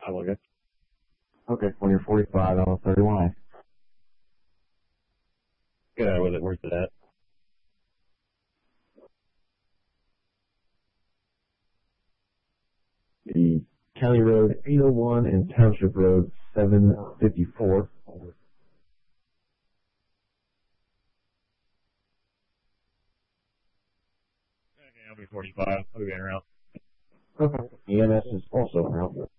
I will get. Okay, when you're 45, I'll 31. Get out with it. Where's it at? The County Road 801 and Township Road 754. Okay, I'll be 45. I'll be getting around. Okay. EMS is also around.